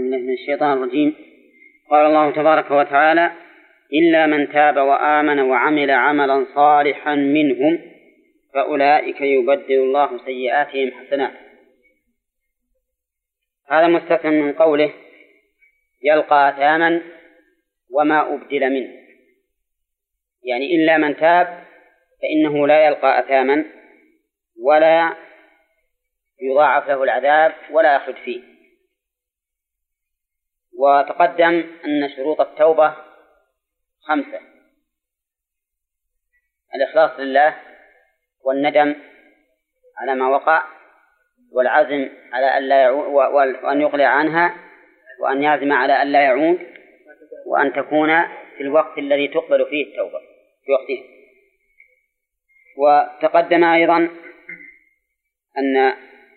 بالله من الشيطان الرجيم. قال الله تبارك وتعالى: إلا من تاب وآمن وعمل عملا صالحا منهم فأولئك يبدل الله سيئاتهم حسنات. هذا مستثنى من قوله يلقى أثاما وما أبدل منه، يعني إلا من تاب فإنه لا يلقى أثاما ولا يضاعف له العذاب ولا يخلد فيه. وتقدم أن شروط التوبة 5: الإخلاص لله، والندم على ما وقع، والعزم على ألا يعود، وأن يقلع عنها، وأن يعزم على ألا يعود، وأن تكون في الوقت الذي تقبل فيه التوبة في وقته. وتقدم أيضا أن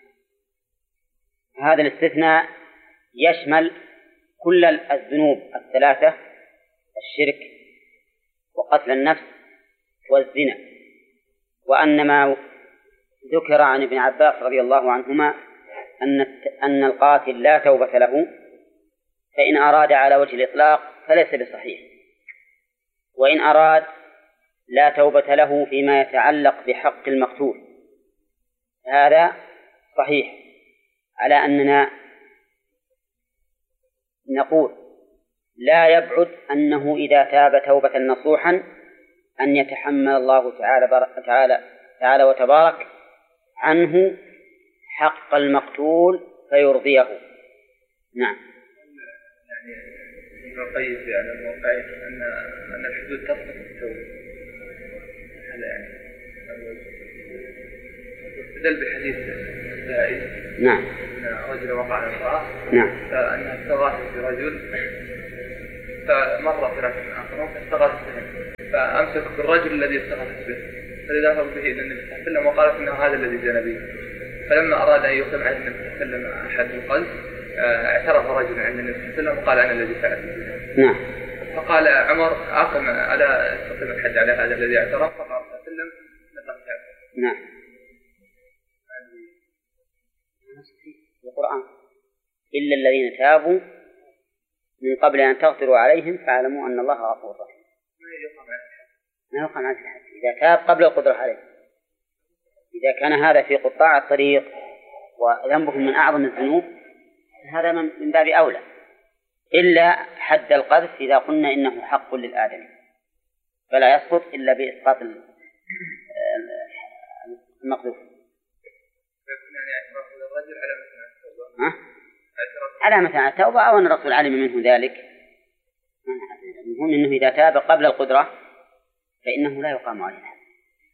هذا الاستثناء يشمل كل الذنوب 3: الشرك وقتل النفس والزنا. وأن ما ذكر عن ابن عباس رضي الله عنهما أن القاتل لا توبة له، فإن أراد على وجه الإطلاق فليس بصحيح، وإن أراد لا توبة له فيما يتعلق بحق المقتول هذا صحيح، على أننا نقول لا يبعد أنه إذا تاب توبة نصوحا أن يتحمل الله تعالى وتبارك عنه حق المقتول فيرضيه. نعم. يعني ابن القيم على الموقعين أن الحدود تسقط التوبة، هذا يعني استدل بحديث السائل. نعم. أن رجل وقع على امرأة. نعم. فأنها استغاثت برجل فمر ثلاثة آخرون فاستغاثت به، فأمسك بالرجل الذي استغاثت به فذهب به إلى النبي صلى الله عليه وسلم وقالت إنه هذا الذي جنى به. فلما أراد أن يقيم على النبي صلى الله عليه وسلم أحد القلب اعترف رجل عند النبي صلى الله عليه وسلم وقال أنا الذي فعلت. نعم. فقال عمر أقم ألا استقيم الحد على هذا الذي اعترف؟ فقال صلى الله عليه وسلم لقد تاب. نعم. القرآن إلا الذين تابوا من قبل أن تغفروا عليهم فاعلموا أن الله غفور رحيم. ما يقام على الحد إذا تاب قبل القدرة عليه. إذا كان هذا في قطاع الطريق وذنبهم من أعظم الذنوب هذا من باب أولى، إلا حد القذف إذا قلنا إنه حق للآدمي فلا يسقط إلا بإسقاط المقذوف. على مثلا التوبة أو أن الرسول علم منه ذلك. المهم أنه إذا تاب قبل القدرة فإنه لا يقام عليه الحد.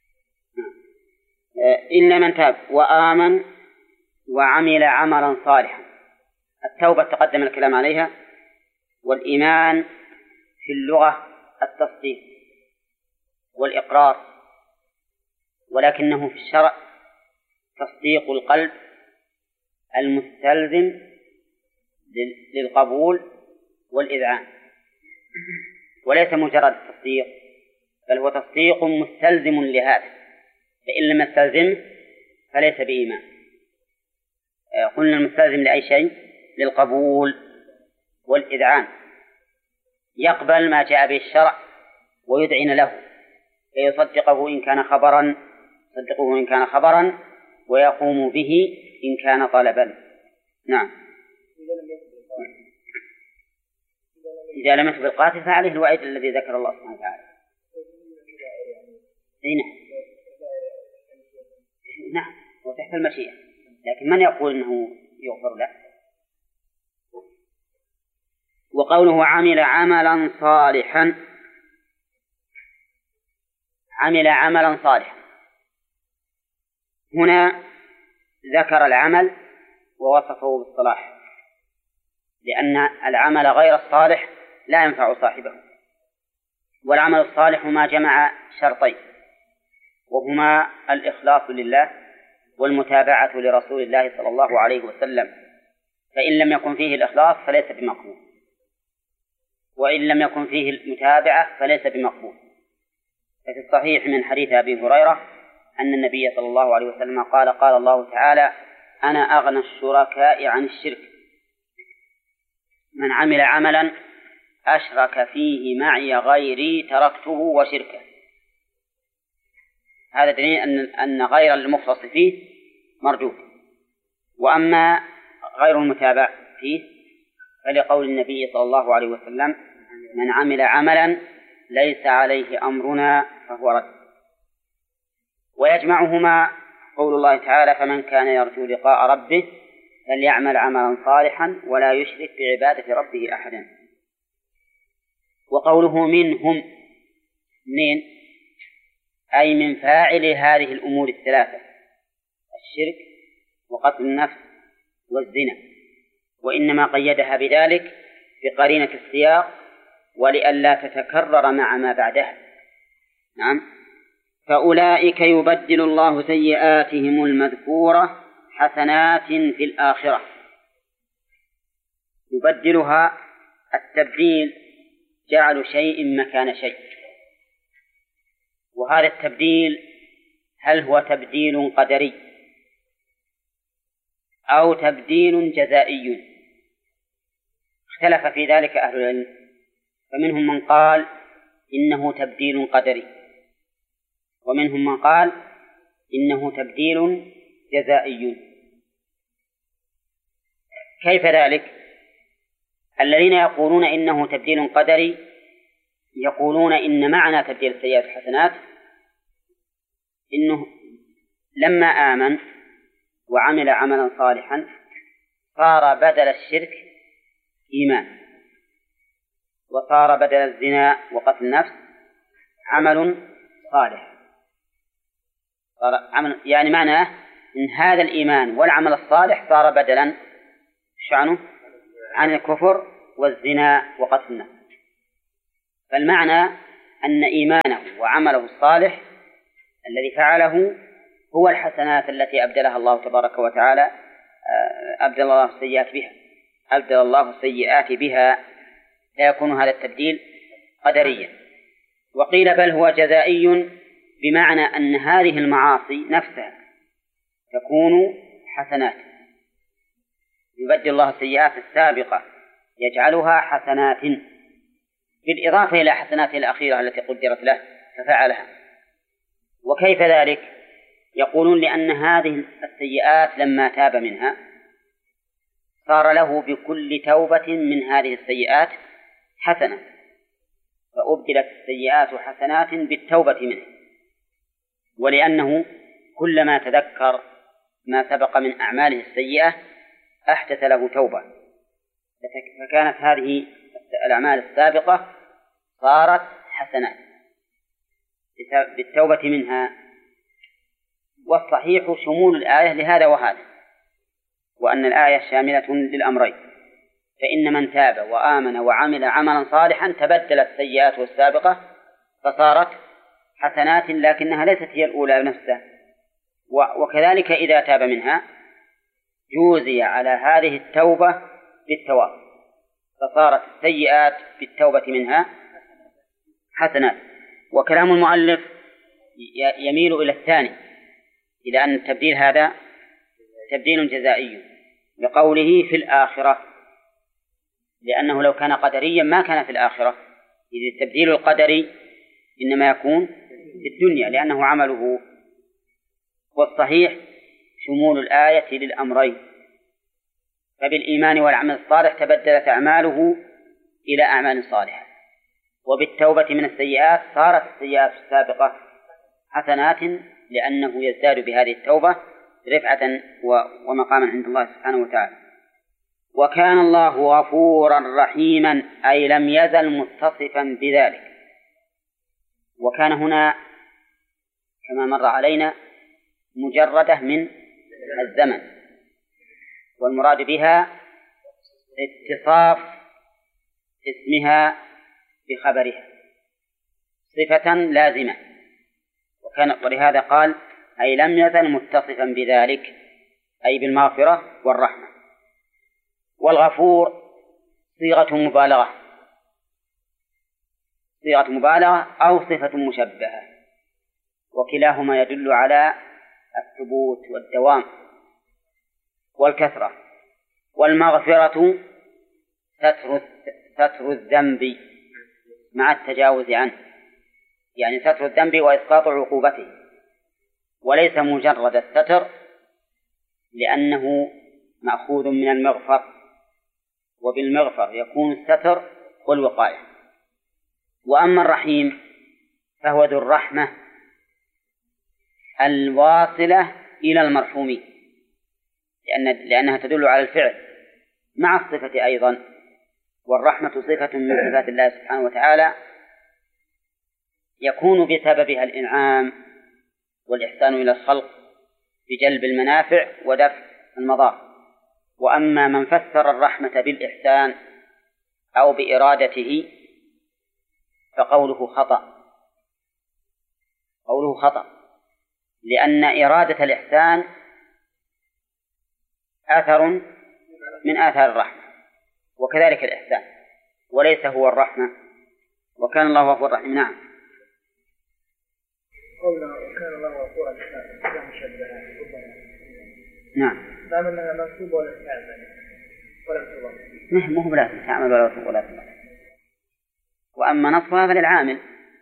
إلا من تاب وآمن وعمل عملا صالحا. التوبة تقدم الكلام عليها، والإيمان في اللغة التصديق والإقرار، ولكنه في الشرع تصديق القلب المستلزم للقبول والإذعان، وليس مجرد التصديق، بل هو تصديق مستلزم لهذا، فإن لم يستلزمه فليس بإيمان. قلنا المستلزم لأي شيء؟ للقبول والإذعان، يقبل ما جاء به الشرع ويذعن له، فيصدقه إن كان خبرا ويقوم به إن كان طلبا. نعم. إذا لم يتب القاتل فعليه الوعيد الذي ذكر الله سبحانه وتعالى. نعم، وتحت المشيئة، لكن من يقول إنه يغفر له؟ وقوله عمل عملا صالحا، عمل عملا صالحا هنا ذكر العمل ووصفه بالصلاح، لأن العمل غير الصالح لا ينفع صاحبه. والعمل الصالح ما جمع شرطين، وهما الإخلاص لله والمتابعة لرسول الله صلى الله عليه وسلم، فإن لم يكن فيه الإخلاص فليس بمقبول، وإن لم يكن فيه المتابعة فليس بمقبول. ففي الصحيح من حديث أبي هريرة أن النبي صلى الله عليه وسلم قال الله تعالى: أنا أغنى الشركاء عن الشرك. من عمل عملا أشرك فيه معي غيري تركته وشركه. هذا دليل أن غير المخلص فيه مرجو. وأما غير المتابع فيه فلقول النبي صلى الله عليه وسلم: من عمل عملا ليس عليه أمرنا فهو رد. ويجمعهما قول الله تعالى: فمن كان يرجو لقاء ربه فليعمل عملا صالحا ولا يشرك بعبادة ربه أحدا. وقوله منهم، منين؟ أي من فاعل هذه الأمور الثلاثة: الشرك وقتل النفس والزنا. وإنما قيدها بذلك بقرينة السياق ولئلا تتكرر مع ما بعدها. نعم. فأولئك يبدل الله سيئاتهم المذكورة حسنات في الآخرة. يبدلها التبديل جعل شيء مكان شيء. وهذا التبديل هل هو تبديل قدري أو تبديل جزائي؟ اختلف في ذلك أهل العلم، فمنهم من قال إنه تبديل قدري، ومنهم من قال إنه تبديل جزائي. كيف ذلك؟ الذين يقولون إنه تبديل قدري يقولون إن معنى تبديل السيئات الحسنات إنه لما آمن وعمل عملا صالحا صار بدل الشرك إيمان، وصار بدل الزنا وقتل النفس عمل صالح. يعني معناه إن هذا الإيمان والعمل الصالح صار بدلا شأنه عن الكفر والزنا وقتل النفس. فالمعنى أن إيمانه وعمله الصالح الذي فعله هو الحسنات التي أبدلها الله تبارك وتعالى، أبدل الله السيئات بها، لا يكون هذا التبديل قدريا. وقيل بل هو جزائي، بمعنى أن هذه المعاصي نفسها تكون حسنات، يبدل الله السيئات السابقة يجعلها حسنات بالإضافة إلى حسناته الأخيرة التي قدرت له ففعلها. وكيف ذلك؟ يقولون لأن هذه السيئات لما تاب منها صار له بكل توبة من هذه السيئات حسنة، فأبدلت السيئات حسنات بالتوبة منه. ولأنه كلما تذكر ما سبق من أعماله السيئة أحدث له توبة، فكانت هذه الأعمال السابقة صارت حسنات بالتوبة منها. والصحيح شمول الآية لهذا وهذا، وأن الآية شاملة للأمرين، فإن من تاب وآمن وعمل عملا صالحا تبدلت سيئاته السابقة فصارت حسنات، لكنها ليست هي الأولى نفسها. وكذلك إذا تاب منها جوزي على هذه التوبة بالثواب، فصارت السيئات بالتوبة منها حسنات. وكلام المؤلف يميل إلى الثاني، إلى أن التبديل هذا تبديل جزائي لقوله في الآخرة، لأنه لو كان قدريا ما كان في الآخرة، إذ التبديل القدري إنما يكون في الدنيا لأنه عمله. والصحيح شمول الآية للأمرين، فبالإيمان والعمل الصالح تبدلت أعماله إلى أعمال صالحة، وبالتوبة من السيئات صارت السيئات السابقة حسنات، لأنه يزداد بهذه التوبة رفعة ومقاما عند الله سبحانه وتعالى. وكان الله غفورا رحيما، أي لم يزل متصفا بذلك. وكان هنا كما مر علينا مجردة من الزمن، والمراد بها اتصاف اسمها بخبرها صفة لازمة، ولهذا قال أي لم يزل متصفا بذلك، أي بالمغفرة والرحمة. والغفور صيغة مبالغة أو صفة مشبهة، وكلاهما يدل على الثبوت والدوام والكثرة. والمغفرة ستر الذنب مع التجاوز عنه، يعني ستر الذنب وإسقاط عقوبته، وليس مجرد الستر لأنه مأخوذ من المغفر، وبالمغفر يكون الستر والوقاية. وأما الرحيم فهو ذو الرحمة الواصلة إلى المرحوم، لأنها تدل على الفعل مع الصفة أيضا، والرحمة صفة من صفات الله سبحانه وتعالى يكون بسببها الإنعام والإحسان إلى الخلق بجلب المنافع ودفع المضار. وأما من فسر الرحمة بالإحسان أو بإرادته فقوله خطأ، لأن إرادة الإحسان أثر من آثار الرحمة، وكذلك الإحسان، وليس هو الرحمة، وكان الله غفورا رحيما. نعم. قولنا وكان الله غفورا رحيما مشبهة. نعم. لا منها منصوب ولا فاعل ولا تضاف. مو بلازم تعمل ولا تضاف. وأما نصبها فللعامل.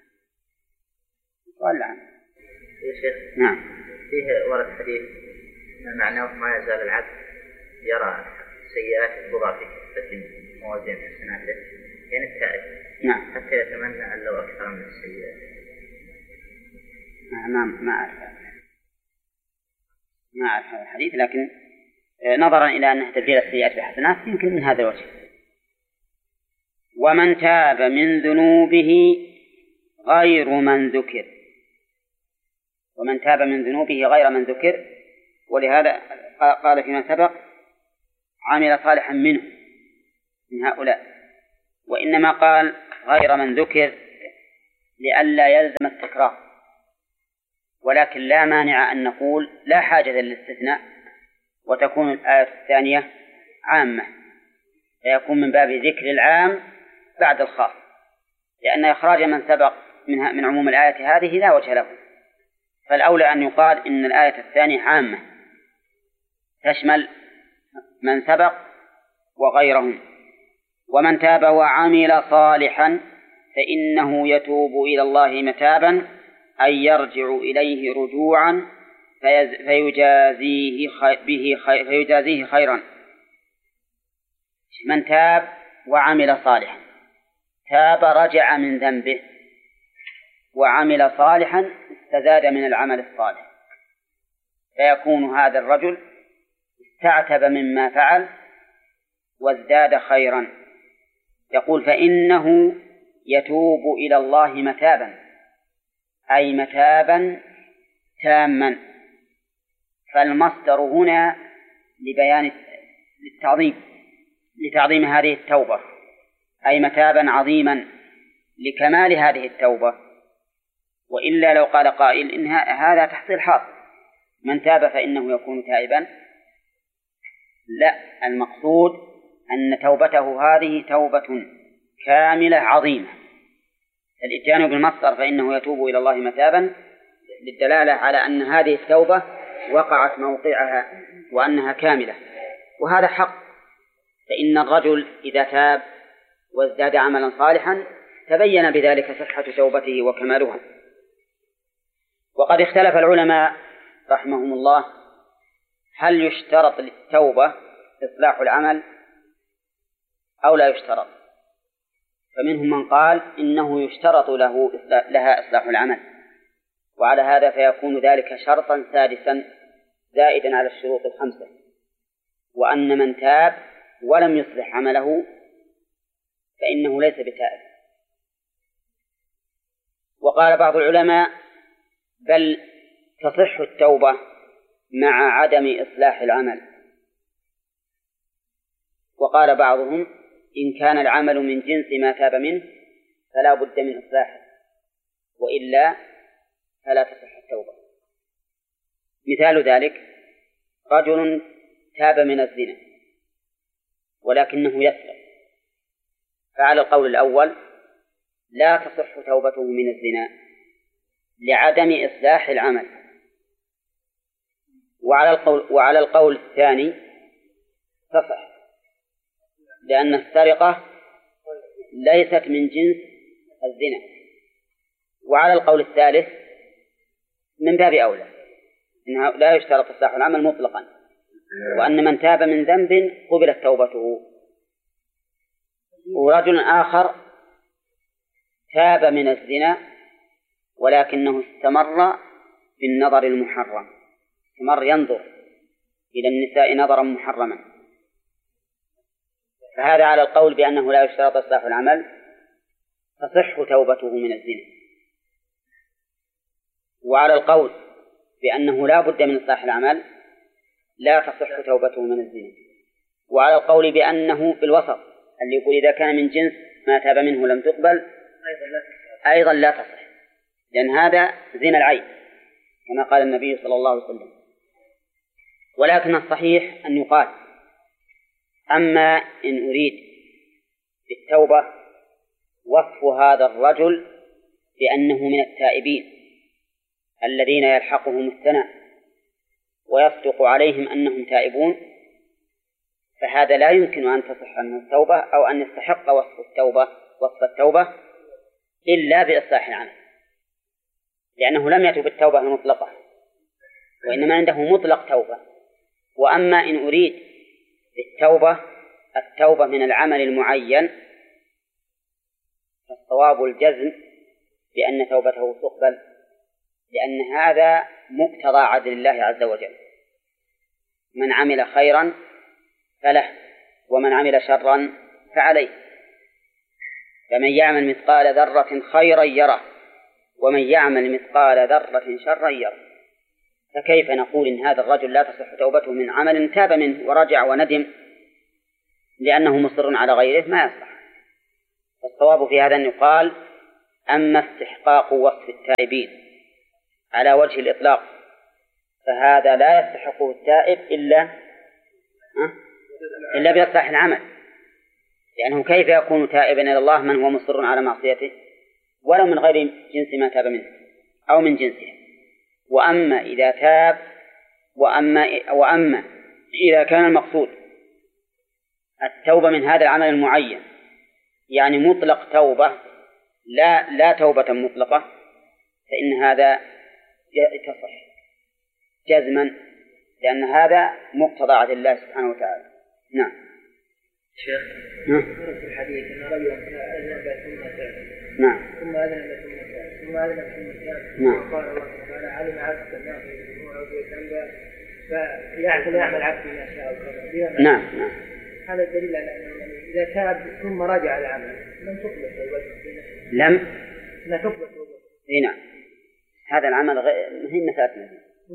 سؤال العامل. يا شيخ. نعم. فيه ورد حديث معناه ما يزال العبد يرى سيئات تضاف في موازين حسناته، يعني التائب. نعم. حتى يتمنى أن لو أكثر من السيئات. ما أعرف هذا الحديث، لكن نظرا إلى أنها تبديل السيئات بحسنات يمكن من هذا الوجه. ومن تاب من ذنوبه غير من ذكر، ومن تاب من ذنوبه غير من ذكر، ولهذا قال فيما سبق عمل صالحا منه من هؤلاء، وإنما قال غير من ذكر لئلا يلزم التكرار، ولكن لا مانع أن نقول لا حاجة للاستثناء وتكون الآية الثانية عامة، فيكون من باب ذكر العام بعد الخاص، لأن إخراج من سبق من عموم الآية هذه لا وجه له، فالأولى أن يقال إن الآية الثانية عامة تشمل من سبق وغيرهم. ومن تاب وعمل صالحا فإنه يتوب إلى الله متابا، أي يرجع إليه رجوعا فيجازيه خيرا. من تاب وعمل صالحا، تاب رجع من ذنبه، وعمل صالحا استزاد من العمل الصالح، فيكون هذا الرجل استعتب مما فعل وازداد خيرا. يقول فإنه يتوب إلى الله متابا، أي متابا تاما، فالمصدر هنا لبيان لتعظيم هذه التوبة، أي متابا عظيما لكمال هذه التوبة. وإلا لو قال قائل إن هذا تحصيل حاصل، من تاب فإنه يكون تائبا، لا، المقصود أن توبته هذه توبة كاملة عظيمة. الإتيان بالمصدر فإنه يتوب إلى الله متابا للدلالة على أن هذه التوبة وقعت موقعها وأنها كاملة، وهذا حق، فإن الرجل إذا تاب وازداد عملا صالحا تبين بذلك صحة توبته وكمالها. وقد اختلف العلماء رحمهم الله هل يشترط للتوبة إصلاح العمل أو لا يشترط، فمنهم من قال إنه يشترط لها إصلاح العمل، وعلى هذا فيكون ذلك شرطا سادسا زائدا على الشروط الخمسة، وأن من تاب ولم يصلح عمله فإنه ليس بتائب. وقال بعض العلماء بل تصح التوبة مع عدم إصلاح العمل، وقال بعضهم إن كان العمل من جنس ما تاب منه فلا بد من إصلاحه، وإلا فلا تصح التوبة. مثال ذلك رجل تاب من الزنا ولكنه يسرق، فعلى القول الأول لا تصح توبته من الزنا لعدم إصلاح العمل، وعلى القول الثاني تصح لأن السرقة ليست من جنس الزنا. وعلى القول الثالث من باب أولى إنه لا يشترط إصلاح العمل مطلقا، وأن من تاب من ذنب قبلت توبته. ورجل آخر تاب من الزنا ولكنه استمر بالنظر المحرم، استمر ينظر إلى النساء نظرا محرما، فهذا على القول بأنه لا يشترط إصلاح العمل تصح توبته من الزنا. وعلى القول بأنه لا بد من إصلاح العمل لا تصح توبته من الزنا. وعلى القول بأنه بالوسط اللي يقول إذا كان من جنس ما تاب منه لم تقبل أيضا لا تصح، لأن هذا زنا العين كما قال النبي صلى الله عليه وسلم. ولكن الصحيح أن يقال أما إن أريد بالتوبة وصف هذا الرجل بأنه من التائبين الذين يلحقهم الثناء ويصدق عليهم أنهم تائبون، فهذا لا يمكن أن تصح عنه التوبة أو أن يستحق وصف التوبة إلا بإصلاح العمل، لأنه لم يتب التوبة المطلقة وإنما عنده مطلق توبة. وأما إن أريد بالتوبة التوبة من العمل المعين فالصواب الجزم بأن توبته تقبل، لأن هذا مقتضى عدل الله عز وجل: من عمل خيرا فله ومن عمل شرا فعليه، فمن يعمل مثقال ذرة خيرا يره ومن يعمل مثقال ذرة شرا يره. فكيف نقول إن هذا الرجل لا تصح توبته من عمل تاب منه ورجع وندم لأنه مصر على غيره؟ ما يصح. الصواب في هذا أن يقال أما استحقاق وصف التائبين على وجه الإطلاق فهذا لا يستحقه التائب إلا بإصلاح العمل، لأنه كيف يكون تائبا إلى الله من هو مصر على معصيته ولو من غير جنس ما تاب منه أو من جنسه. وأما إذا تاب وأما إذا كان المقصود التوبة من هذا العمل المعين يعني مطلق توبة لا توبة مطلقة، فإن هذا تصح جزما، لأن هذا مقتضى عدل الله سبحانه وتعالى. نعم. شيخ في الحديث أن رجلا أذنب ثم تاب. نعم. ثم أذنب ثم تاب ثم أذنب ثم تاب. نعم. قال الله تعالى: علم عبد الناس يذنبون ذنبا فيعمل عبد ما شاء. نعم. هذا الدليل على أنه إذا تاب ثم رجع العمل لم تقبل توبته. لا تقبل توبته. نعم. هذا العمل هي مسألتنا.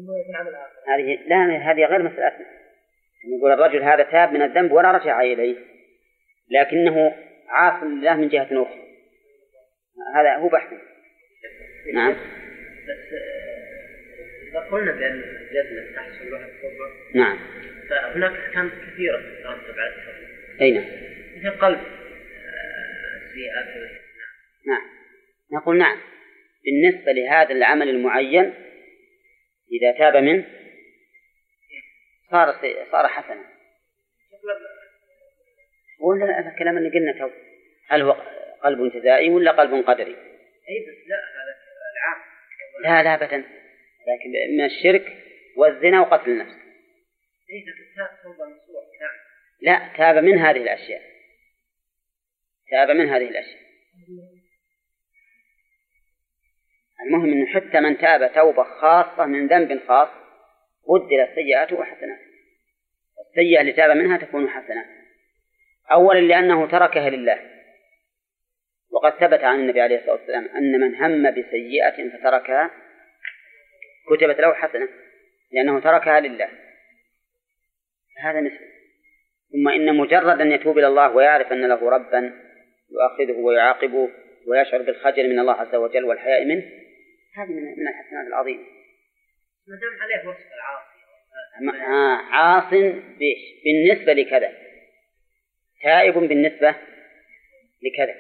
هذه غير مسألتنا. يقول الرجل هذا تاب من الذنب ولا رجع إليه لكنه عاص لله من جهة أخرى، هذا هو بحث. نعم. بس إذا قلنا بأن الجزم تحصل لها التوبة، نعم، فهناك أحكام كثيرة تترتب على التوبة. أي نعم. مثل قلب سيئات. نعم. نقول نعم بالنسبة لهذا العمل المعين إذا تاب منه صار حسنا. ولا الكلام اللي قلنا تو هل هو قلب جزائي ولا قلب قدري؟ أي بس لا، هذا العام. لا أبدا، لكن من الشرك والزنا وقتل النفس. لا، تاب من هذه الأشياء. المهم أنه حتى من تاب توبة خاصة من ذنب خاص بدلت سيئاته وحسنات. السيئة اللي تاب منها تكون حسنات، أولا لأنه تركها لله، وقد ثبت عن النبي عليه الصلاة والسلام أن من هم بسيئة فتركها كتبت له حسنة لأنه تركها لله. هذا مثل. ثم إن مجرد أن يتوب إلى الله ويعرف أن له ربا يؤاخذه ويعاقبه ويشعر بالخجل من الله عز وجل والحياء منه، هذه من الحسنات العظيمة. ما دام عليه وصف العاصي عاص بالنسبة لكذا، تائب بالنسبة لكذا.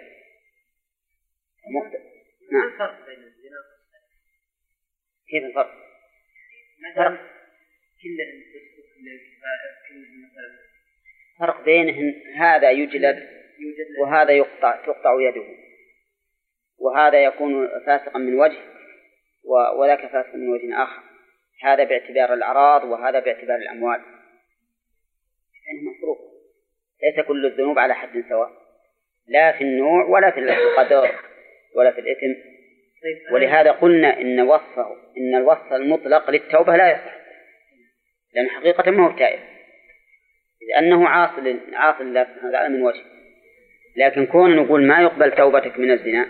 ما الفرق بين الزنا والسرقة؟ كيف الفرق؟ مثلا كل الكفائر كل مثلا فرق بينهن، هذا يجلد وهذا تقطع يده، وهذا يكون فاسقا من وجه وذاك فاسق من وجه آخر، هذا باعتبار الأعراض وهذا باعتبار الأموال، يعني مفروق. ليس كل الذنوب على حد سواء، لا في النوع ولا في القدر ولا في الإثم. ولهذا قلنا إن الوصف المطلق للتوبة لا يصح، لأن حقيقة ما هو تائب، لأنه عاصل الله سبحانه وتعالى من وجه. لكن كون نقول ما يقبل توبتك من الزنا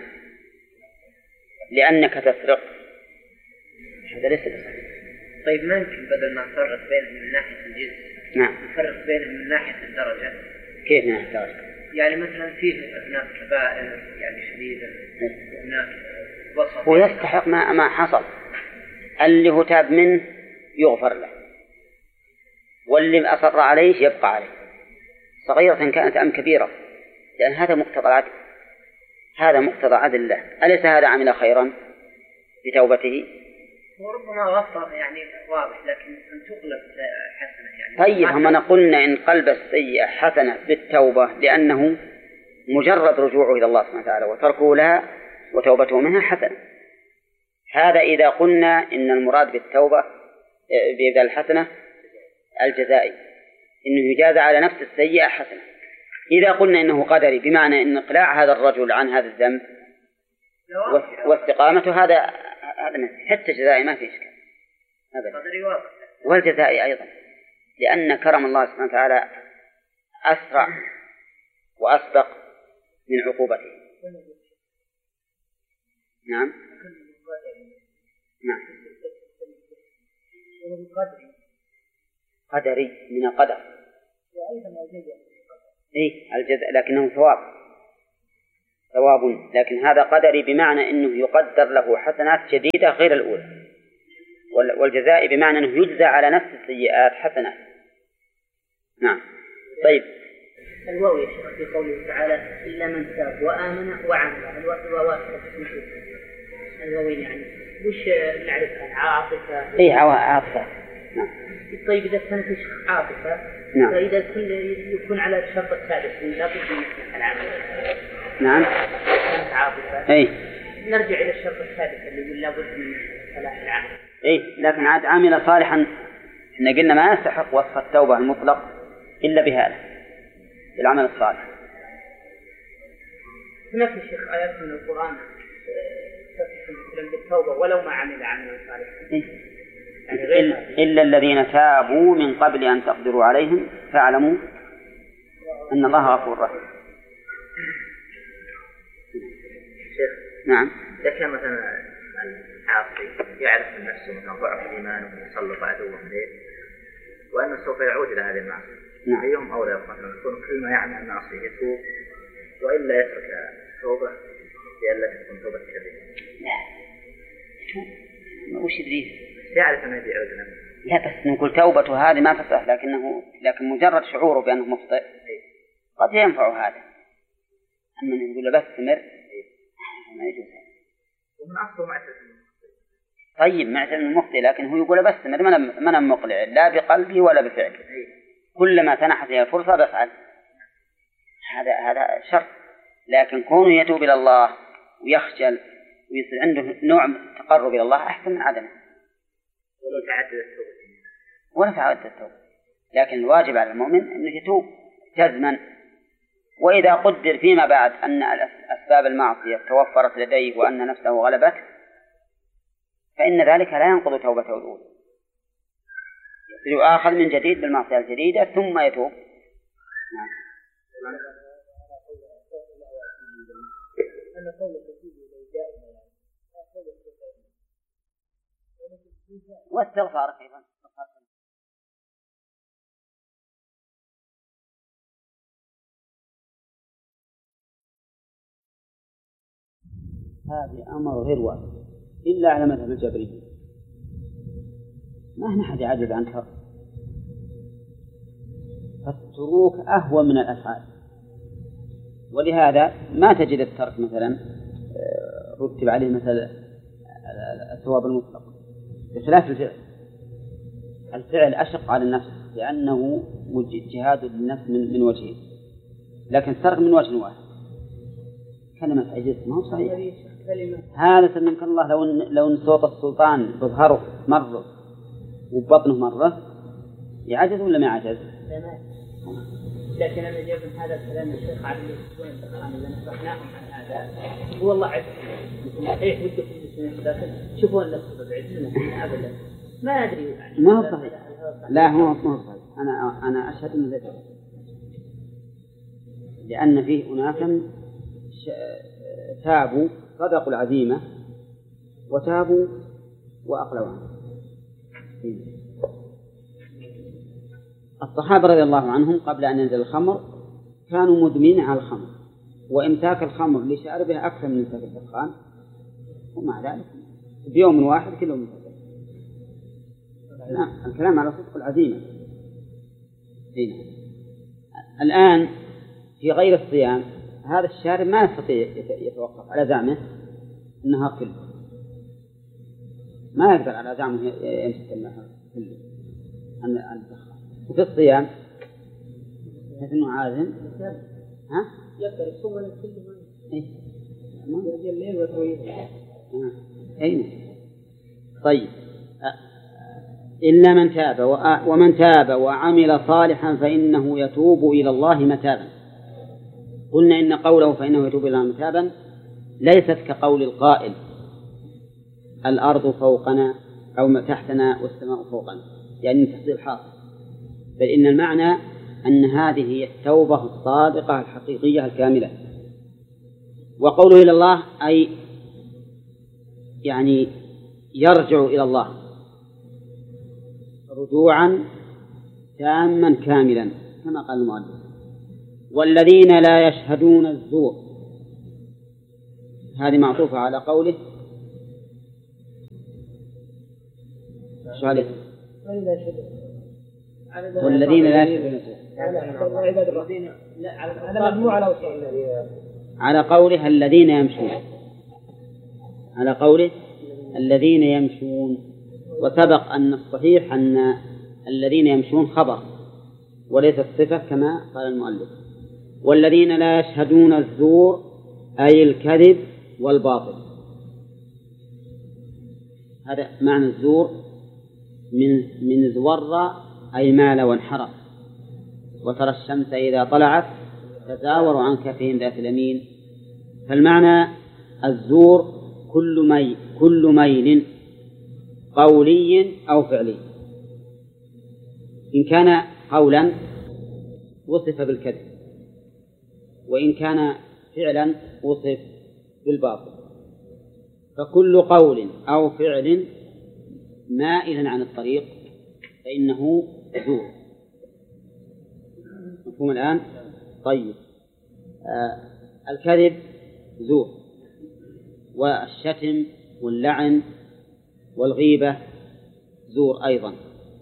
لأنك تسرق، هذا ليس بصحيح. طيب ما يمكن بدل ما نفرق بينهم من ناحية الجنس نفرق بينهم من ناحية الدرجة؟ كيف من ناحية الدرجة؟ يعني مثلا فيه أبناء كبائر يعني شديدة وهناك وسط، ويستحق ما حصل. اللي هو تاب منه يغفر له، واللي أصر عليه يبقى عليه، صغيرة كانت أم كبيرة، لأن هذا مقتضى العدل، هذا مقتضى عدل الله. أليس هذا عمل خيرا بتوبته؟ وربما غفر يعني واضح، لكن أن تقلب حسنة يعني. طيب هم قلنا إن قلب السيئة حسنة بالتوبة، لأنه مجرد رجوعه إلى الله سبحانه وتعالى وتركه لها وتوبته منها حسنة. هذا إذا قلنا إن المراد بالتوبة بإبدال الحسنة الجزائي، إنه يجازى على نفس السيئة حسنة. إذا قلنا إنه قدري، بمعنى إن إقلاع هذا الرجل عن هذا الذنب واستقامته هذا حتى جزائي ما في إشكال أبدا، والجزائي أيضا، لأن كرم الله سبحانه وتعالى أسرع وأسبق من عقوبته. نعم قدري من القدر، الجزاء، لكنه ثواب، لكن هذا قدري بمعنى أنه يقدر له حسنات جديدة غير الأولى، والجزاء بمعنى أنه يجزى على نفس السيئات حسنات. نعم. طيب الواو يا شيخ في قوله تعالى إلا من تاب وآمن وعمل، الواوين يعني وش نعرفها؟ عاطفة. عاطفة. نعم. طيب إذا كانت عاطفة، نعم. فإذا يكون على الشرط السادس لا بد من يصلح العمل. نعم. كانت عاطفة. نرجع إلى الشرط السادس اللي يقول لا بد من صلاح العمل. لكن عاد عامل صالحا، إحنا قلنا ما يستحق وصف التوبة المطلق إلا بهذا العمل الصالح. هناك يا شيخ آيات من القرآن تتصل بالتوبة ولو ما عمل عملا صالحا. إلا الذين تابوا من قبل أن تقدروا عليهم فاعلموا أن الله غفور رحيم. نعم. إذا كان مثلا العاصي يعرف من نفسه مثلا ضعف الإيمان ويسلط عدوه عليه وأنه سوف يعود إلى هذه المعصية، أيهم أولى مثلا يكون كل ما يعمل المعصية يتوب وإلا يترك توبة لئلا تكون توبة كبيرة؟ لا، وش يدريه؟ يعرف أنه يعود نفسه. لا، بس نقول توبته هذه ما تصح، لكن مجرد شعوره بأنه مخطئ قد ينفع هذا. أما نقول له بس استمر ما يجوز. ومن أصله معتزل. طيب معتزل مخطئ، لكن هو يقول بس استمر ما مقلع لا بقلبي ولا بفعلي، كلما تنحت هي الفرصة بفعل. هذا شرط. لكن كونه يتوب إلى الله ويخجل ويصير عنده نوع تقرب إلى الله أحسن من عدمه. ولا تعدد التوبة. لكن الواجب على المؤمن أنه يتوب جزما، وإذا قدر فيما بعد أن أسباب المعصية توفرت لديه وأن نفسه غلبت فإن ذلك لا ينقض توبته الأولى، يؤاخذ من جديد بالمعصية الجديدة ثم يتوب. واستغفار أيضا. هذا أمر غير واحد إلا على مذهب الجبرية، ما أحد يعجز عن ترك، فالتروك أهون من الأفعال، ولهذا ما تجد الترك مثلا رتب عليه مثل الثواب المطلق بخلاف الفعل. الفعل أشق على النفس لأنه جهاد للنفس من وجهين، لكن السرق من وجه واحد. كلمة عجزت ما هو صحيح. هذا سلمك الله لو أن صوت السلطان بظهره مرة وبطنه مرة يعجز ولا ما يعجز؟ لكن أنا جاب من هذا الكلام الشيخ علي السلام إذا نصحناهم عن هذا هو الله عز وجل صحيح ودكم المسلمين لكن شوفوا النفس بعزنا أبدا ما أدري يعني. ما هو صحيح. لا هو صحيح. أنا أشهد أنه ليس لأن فيه أناسا تابوا صدقوا العزيمة وتابوا وأقلوا عنه. الصحابة رضي الله عنهم قبل أن ينزل الخمر كانوا مدمنين على الخمر، وإمساك الخمر لشاربها أكثر من إمساك الدخان، ومع ذلك بيوم واحد كلهم مساك. لا الكلام على صدق العزيمة. الآن في غير الصيام هذا الشارب ما يستطيع يتوقف على زعمه أنها كله، ما يقدر على زعمه يمسك الماء كله عن الدخان. وفي الصيام مثل أنه عازم يقدر يصوم من كل ما يجي الليل ويطوي. طيب إلا من تاب ومن تاب وعمل صالحا فإنه يتوب إلى الله متابا. قلنا إن قوله فإنه يتوب إلى الله متابا ليست كقول القائل الأرض فوقنا أو تحتنا والسماء فوقنا، يعني تحصيل حاصل، بل إن المعنى أن هذه هي التوبة الصادقة الحقيقية الكاملة. وقوله إلى الله أي يعني يرجع إلى الله رجوعا تاما كاملا كما قال المؤلف. والذين لا يشهدون الزور هذه معطوفة على قوله والذين لا يشهدون الزور على قوله الذين يمشون، على قوله الذين يمشون. وسبق أن الصحيح أن الذين يمشون خبر وليس الصفة كما قال المؤلف. والذين لا يشهدون الزور أي الكذب والباطل. هذا معنى الزور من زور أي مال وانحرف. وترى الشمس إذا طلعت تزاور عن كفهم ذات اليمين. فالمعنى الزور كل ميل قولي أو فعلي. إن كان قولا وصف بالكذب، وإن كان فعلا وصف بالباطل. فكل قول أو فعل مائل عن الطريق فإنه زور. مفهوم الآن؟ طيب الكذب زور، والشتم واللعن والغيبة زور أيضا،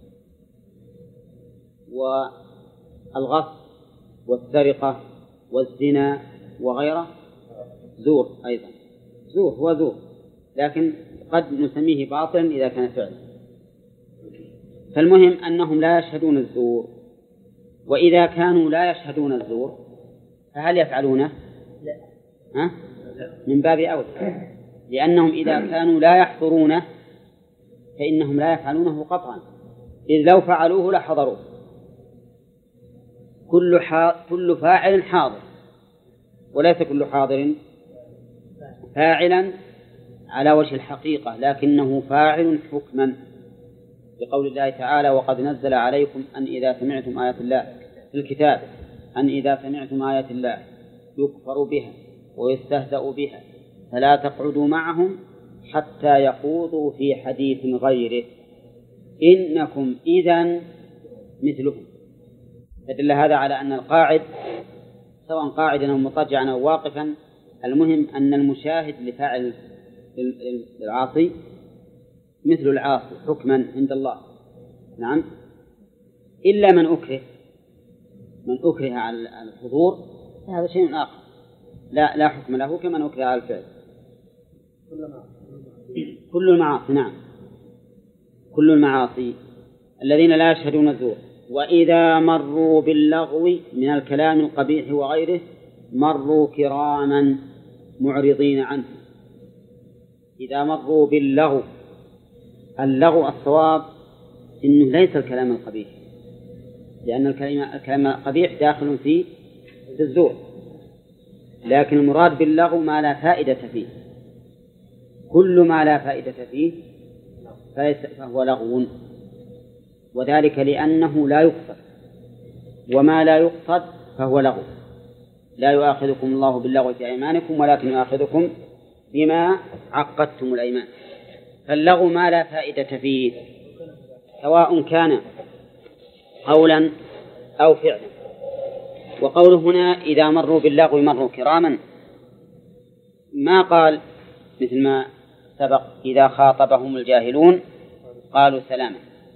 والغصب والسرقة والزنا وغيره زور أيضا. زور هو زور، لكن قد نسميه باطلا إذا كان فعلا. فالمهم أنهم لا يشهدون الزور. وإذا كانوا لا يشهدون الزور فهل يفعلونه؟ لا. من باب أولى، لأنهم إذا كانوا لا يحضرونه فإنهم لا يفعلونه قطعا، إذ لو فعلوه لحضروه. كل فاعل حاضر، وليس كل حاضر فاعلا على وجه الحقيقة، لكنه فاعل حكما، بقول الله تعالى وقد نزل عليكم أن إذا سمعتم آيات الله في الكتاب أن إذا سمعتم آيات الله يكفر بها ويستهزأ بها فلا تقعدوا معهم حتى يخوضوا في حديث غيره إنكم إذن مثلهم. فدل هذا على أن القاعد سواء قاعدا أو مضطجعا أو واقفا، المهم أن المشاهد لفاعل العاصي مثل العاصي حكما عند الله. نعم، إلا من أكره على الحضور فهذا شيء آخر، لا حكم له كمن أكره على الفعل. كل المعاصي. نعم، كل المعاصي. الذين لا يشهدون الزور وإذا مروا باللغو من الكلام القبيح وغيره مروا كراما معرضين عنه. إذا مروا باللغو، اللغو الصواب إنه ليس الكلام القبيح، لأن الكلام القبيح داخل في الزور، لكن المراد باللغو ما لا فائدة فيه. كل ما لا فائدة فيه فهو لغو، وذلك لأنه لا يقصد، وما لا يقصد فهو لغو. لا يؤاخذكم الله باللغو في أيمانكم ولكن يؤاخذكم بما عقدتم الأيمان. فاللغو ما لا فائدة فيه، سواء كان قولا أو فعلا. وقوله هنا إذا مروا باللغو مروا كراما، ما قال مثل ما سبق إذا خاطبهم الجاهلون قالوا سلاما،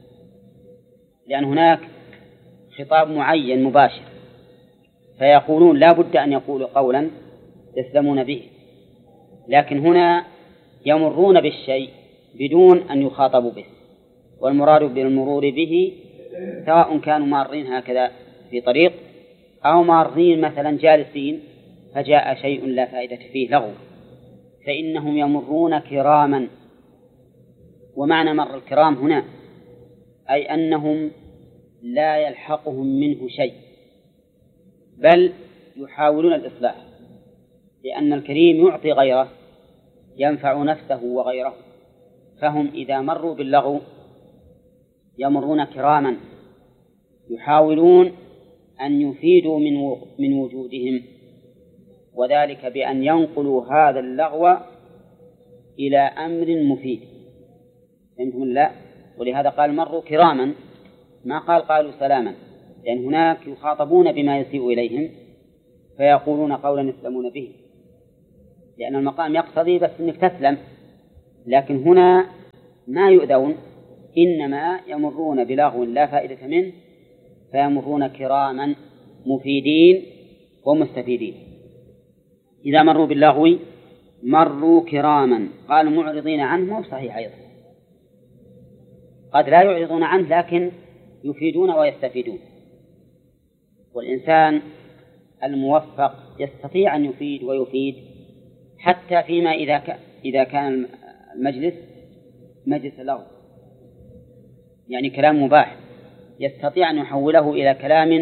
لأن هناك خطاب معين مباشر، فيقولون لا بد أن يقولوا قولا يسلمون به، لكن هنا يمرون بالشيء بدون أن يخاطبوا به، والمراد بالمرور به سواء كانوا مارين هكذا في طريق أو مارين مثلا جالسين فجاء شيء لا فائدة فيه لغو، فإنهم يمرون كراما. ومعنى مر الكرام هنا أي أنهم لا يلحقهم منه شيء، بل يحاولون الإصلاح، لأن الكريم يعطي غيره ينفع نفسه وغيره. فهم إذا مروا باللغو يمرون كراما، يحاولون أن يفيدوا من وجودهم، وذلك بأن ينقلوا هذا اللغو إلى أمر مفيد. فهمتم لا؟ ولهذا قال مروا كراما، ما قالوا سلاما، لأن هناك يخاطبون بما يسيء إليهم فيقولون قولا يسلمون به، لأن المقام يقتضي بس أنك تسلم، لكن هنا ما يؤذون، إنما يمرون بلغو لا فائدة منه فيمرون كراما مفيدين ومستفيدين. إذا مروا باللغو مروا كراما، قالوا معرضين عنه، صحيح أيضا قد لا يعرضون عنه لكن يفيدون ويستفيدون. والإنسان الموفق يستطيع أن يفيد ويفيد حتى فيما إذا كان المجلس مجلس لغو، يعني كلام مباح، يستطيع أن يحوله إلى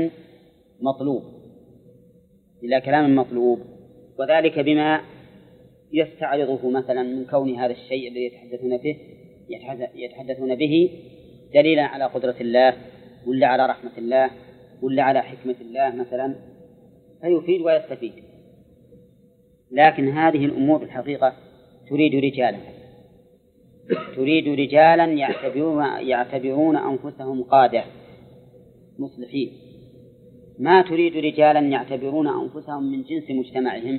كلام مطلوب، وذلك بما يستعرضه مثلا من كون هذا الشيء الذي يتحدثون به دليلا على قدرة الله ولا على رحمة الله ولا على حكمة الله مثلا، فيفيد ويستفيد. لكن هذه الأمور الحقيقة تريد رجالا يعتبرون أنفسهم قادة مصلحين، ما تريد رجالا يعتبرون أنفسهم من جنس مجتمعهم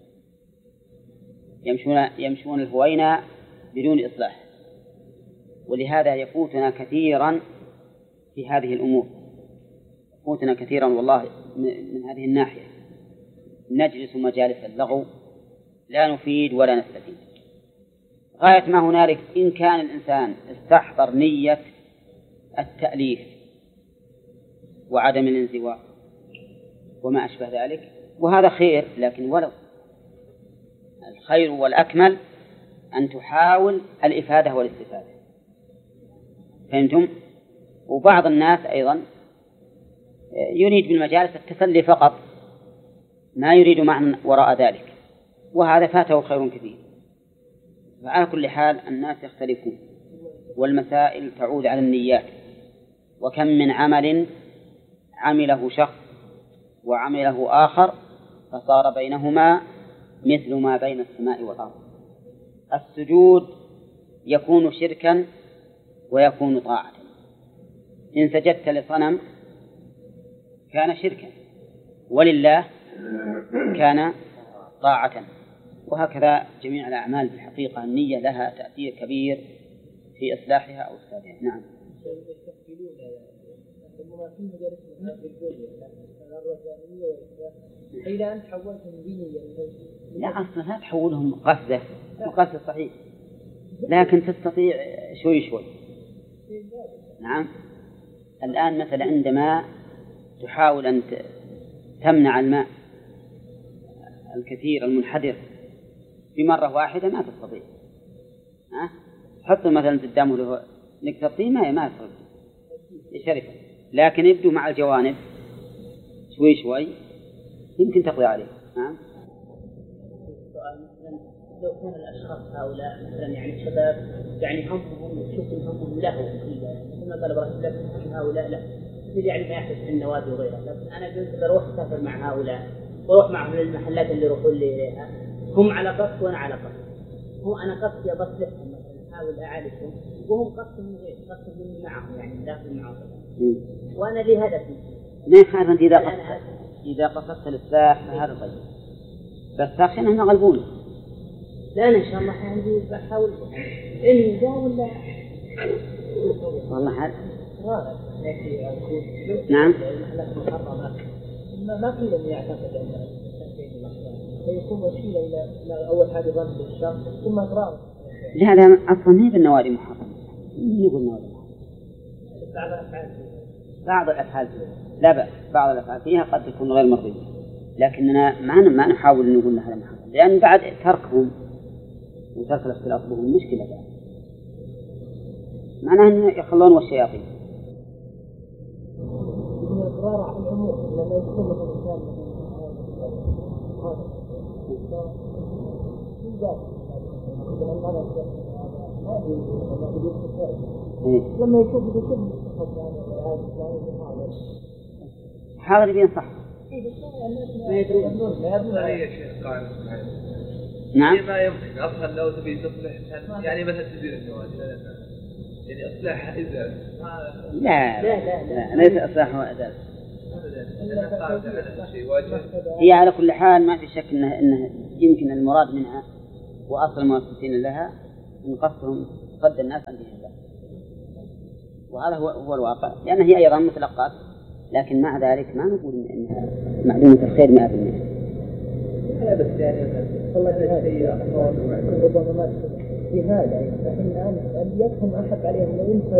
يمشون الهوينة بدون إصلاح. ولهذا يفوتنا كثيرا في هذه الأمور، يفوتنا كثيرا والله من هذه الناحية، نجلس مجالس اللغو لا نفيد ولا نستفيد. غاية ما هنالك إن كان الإنسان استحضر نية التأليف وعدم الانزواء وما أشبه ذلك، وهذا خير، لكن ولو الخير والأكمل أن تحاول الإفادة والاستفادة. فهمتم؟ وبعض الناس أيضا يريد بالمجالس التسلي فقط، ما يريد معنى وراء ذلك، وهذا فاته خير كثير. فعلى كل حال الناس يختلفون، والمسائل تعود على النيات. وكم من عمل عمله شخص وعمله آخر فصار بينهما مثل ما بين السماء والأرض. السجود يكون شركا ويكون طاعة، إن سجدت لصنم كان شركا، ولله كان طاعة. وهكذا جميع الأعمال في الحقيقة النية لها تأثير كبير في إصلاحها أو إفسادها. نعم. لا أصلا لا تحولهم قصده وقصد صحيح، لكن تستطيع شوي. نعم الآن مثلا عندما تحاول أن تمنع الماء الكثير المنحدر بمرة واحدة ما تستطيع. حط مثلا قدامه له نقطة طين ما يصير يشرفه، لكن يبدو مع الجوانب شوي شوي يمكن تقضي عليه. لو كان الأشخاص هؤلاء مثلا يعني شباب يعني همهم يشوف همهم له كما قال إبراهيم لكن هؤلاء لا يعني ما يحدث في النوادي وغيرها، لكن أنا قلت بروح أسافر مع هؤلاء وأروح معهم للمحلات اللي يروحون لي إليها، هم على قصد وأنا على قصد. هو أنا قصدي بصلحهم مثلا أحاول أعالجهم وهم قصدهم غير قصدهم معهم يعني داخل معهم وأنا لي هدفي. ما يخالف إذا قصدت الإصلاح فهذا طيب، بس تخشى أنهم يغلبونه. لا أنا إن شاء الله عندي بحاول إني جاء ولا والله حال. نعم. ما في لم يعتقد أن سيكون وسيلة إلى أول حاجة ظن بالشخص ثم إقرار. لهذا أصلا ما بالنوادي محرم. يقول نوادي بعض الأفعال لا بأس، بعض الأفعال فيها قد تكون غير مرضية، لكننا ما نحاول نقول لها محرم، لأن بعد تركهم وترك الاختلاط بهم مشكلة بعد. معناه أن يخلون والشياطين. الإقرار على العموم لما يكون مثلا لما يشوف بشد حاضر بينصح. ما يدرون عليه يا شيخ قال. نعم. ما يمكن أصلا لو تبي تصلح يعني مثلا تدير النوادي يعني إصلاح إزالة. لا ليس إصلاح وإزالة. هي على كل حال ما في شك إنه يمكن المراد منها وأصل المؤسسين لها من قصدهم صد الناس عن دين الله، وهذا هو الواقع، لأن هي أيضا متلقات، لكن مع ذلك ما نقول إنها معلومة الخير 100%. لا بس يعني والله في هذا فإن الآن يفهم أحد عليهم لو